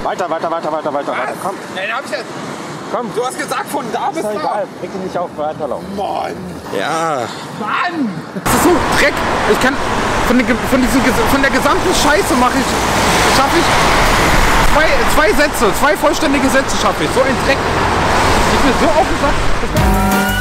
Weiter. Komm. Nein, hab ich jetzt. Komm. Du hast gesagt, von da bis Ist doch da. egal. Reg dich nicht auf, weiterlaufen. Mann. Ja. Mann. Das ist so Dreck. Ich kann von der gesamten Scheiße schaffe ich zwei Sätze, 2 vollständige Sätze schaffe ich. So ein Dreck. Ich bin so aufgesagt.